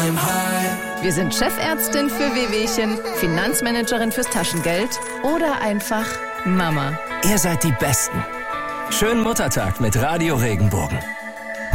Wir sind Chefärztin für Wehwehchen, Finanzmanagerin fürs Taschengeld oder einfach Mama. Ihr seid die Besten. Schönen Muttertag mit Radio Regenbogen.